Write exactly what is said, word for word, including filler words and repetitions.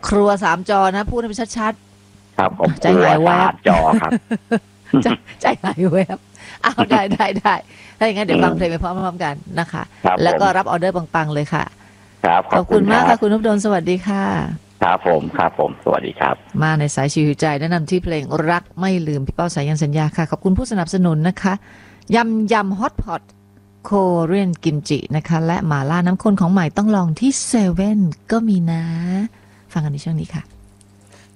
ครัวสามจอนะพูดให้มันชัดๆครับผมใจหายแวบจอครับๆใจใจหายแวบอ้าวได้ได้ได้ถ้าอย่างนั้นเดี๋ยวฟังเพลงไปพร้อมๆกันนะคะแล้วก็รับออเดอร์ปังๆเลยค่ะครับขอบคุณมากค่ะคุณนพดลสวัสดีค่ะครับผมครับผมสวัสดีครับมาในสายชีวิตใจแนะนำที่เพลงรักไม่ลืมพี่เป้าสายันสัญญาค่ะขอบคุณผู้สนับสนุนนะคะยำยำฮอตพอตโคเรียนกิมจินะคะและหม่าล่าน้ำข้นของใหม่ต้องลองที่เซเว่นก็มีนะฟังกันในช่วงนี้ค่ะ